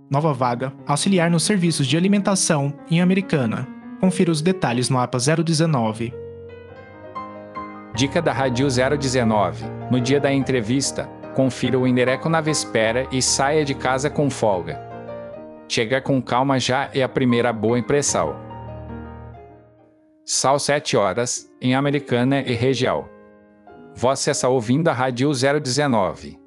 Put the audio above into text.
Nova vaga, auxiliar nos serviços de alimentação em Americana. Confira os detalhes no APA 019. Dica da Rádio 019. No dia da entrevista, confira o endereço na véspera e saia de casa com folga. Chega com calma já é a primeira boa impressão. São 7 horas, em Americana e região. Você está ouvindo a Rádio 019.